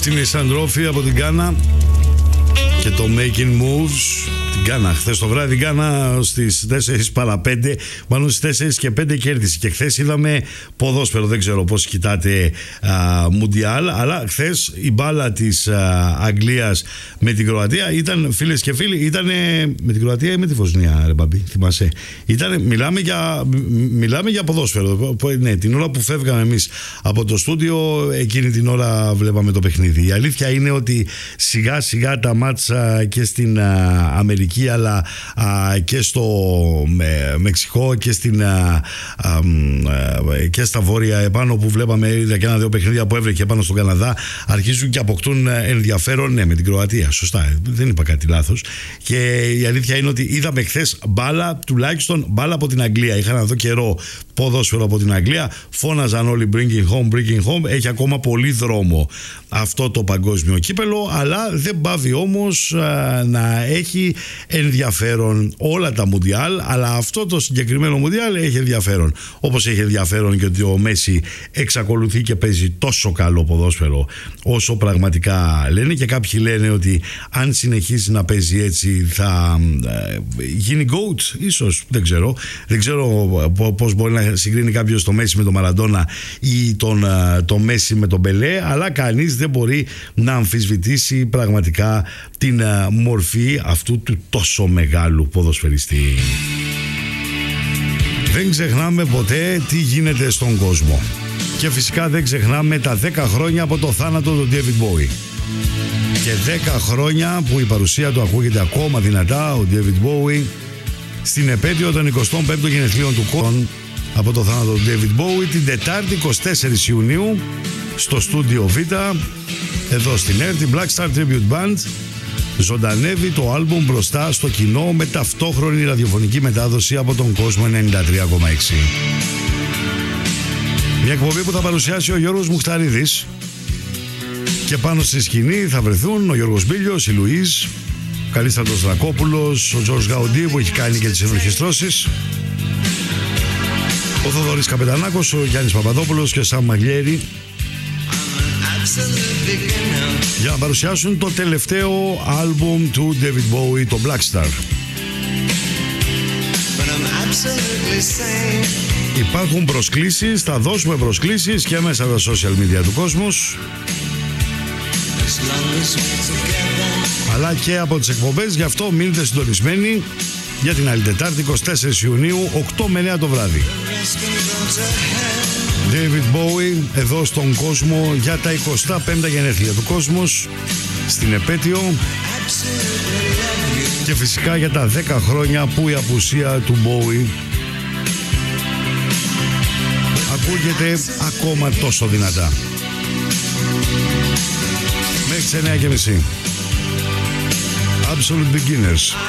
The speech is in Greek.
Είναι η Σαντρόφη από την Γκάνα και το Making Moves. Την Γκάνα, χθες το βράδυ Γκάνα στις 4 παρα 5, μάλλον στις 4 και 5 κέρδισε. Και χθες είδαμε ποδόσφαιρο, δεν ξέρω πώς κοιτάτε Μουντιάλ, αλλά χθες η μπάλα της Αγγλίας με την Κροατία ήταν, φίλες και φίλοι, ήταν με την Κροατία ή με τη Βοσνία, ρε μπαμπή, θυμάσαι. Μιλάμε για ποδόσφαιρο. Ναι, την ώρα που φεύγαμε εμείς από το στούντιο, εκείνη την ώρα βλέπαμε το παιχνίδι. Η αλήθεια είναι ότι σιγά σιγά τα μάτσα και στην Αμερική, αλλά και στο Μεξικό και στα βόρεια επάνω που βλέπαμε, είδα και ένα-δύο παιχνίδια που έβρεχε πάνω στον Καναδά, αρχίζουν και αποκτούν ενδιαφέρον. Ναι, με την Κροατία, σωστά, δεν είπα κάτι λάθος. Και η αλήθεια είναι ότι είδαμε χθες μπάλα, τουλάχιστον μπάλα από την Αγγλία. Είχα να δω καιρό ποδόσφαιρο από την Αγγλία, φώναζαν όλοι bringing home. Έχει ακόμα πολύ δρόμο αυτό το παγκόσμιο κύπελο, αλλά δεν πάβει όμως να έχει ενδιαφέρον όλα τα Μουντιάλ, αλλά αυτό το συγκεκριμένο Μουντιάλ έχει ενδιαφέρον. Όπως έχει ενδιαφέρον και ότι ο Μέση εξακολουθεί και παίζει τόσο καλό ποδόσφαιρο όσο πραγματικά λένε, και κάποιοι λένε ότι αν συνεχίσει να παίζει έτσι θα γίνει GOAT, ίσως, δεν ξέρω πώς μπορεί να συγκρίνει κάποιος το Μέση με τον Μαραντόνα ή το Μέση με τον Πελέ, αλλά κανείς δεν μπορεί να αμφισβητήσει πραγματικά την μορφή αυτού του τόσο μεγάλου ποδοσφαιριστή. Δεν ξεχνάμε ποτέ τι γίνεται στον κόσμο. Και φυσικά δεν ξεχνάμε τα 10 χρόνια από το θάνατο του David Bowie. Και 10 χρόνια που η παρουσία του ακούγεται ακόμα δυνατά, ο David Bowie, στην επέτειο των 25 γενεθλίων του κόσμου από το θάνατο του David Bowie, την Τετάρτη 24 Ιουνίου, στο στούντιο Β, εδώ στην ΕΡΤ, Black Star Tribute Band ζωντανεύει το άλμπουμ μπροστά στο κοινό με ταυτόχρονη ραδιοφωνική μετάδοση από τον κόσμο 93,6. Μια εκπομπή που θα παρουσιάσει ο Γιώργος Μουχταρίδης, και πάνω στη σκηνή θα βρεθούν ο Γιώργος Μπίλιος, η Λουίζ, ο Καλίστρατος Δρακόπουλος, ο Τζορτζ Γαουντή που έχει κάνει και τις ενορχιστρώσεις, ο Θοδωρής Καπετανάκος, ο Γιάννης Παπαδόπουλος και ο Σαμ Μαγλιέρη, για να παρουσιάσουν το τελευταίο άλμπουμ του David Bowie, το Black Star. Υπάρχουν προσκλήσεις, θα δώσουμε προσκλήσεις και μέσα στα social media του κόσμου, αλλά και από τις εκπομπές, γι' αυτό μείνετε συντονισμένοι για την άλλη Τετάρτη 24 Ιουνίου 8 με 9 το βράδυ. David Bowie εδώ στον κόσμο για τα 25 γενέθλια του κόσμου, στην επέτειο, και φυσικά για τα 10 χρόνια που η απουσία του Bowie ακούγεται ακόμα τόσο δυνατά. Μέχρι τις 9:30. Absolute Beginners.